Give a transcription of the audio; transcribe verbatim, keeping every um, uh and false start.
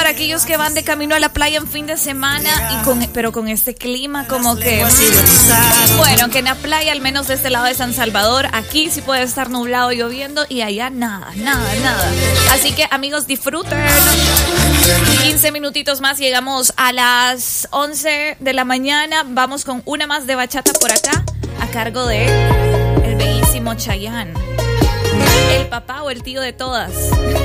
para aquellos que van de camino a la playa en fin de semana, y con, pero con este clima como que... Bueno, que en la playa, al menos de este lado de San Salvador, aquí sí puede estar nublado, lloviendo, y allá nada, nada, nada. Así que, amigos, disfruten. quince minutitos más, llegamos a las once de la mañana. Vamos con una más de bachata por acá, a cargo de el bellísimo Chayanne. El papá o el tío de todas.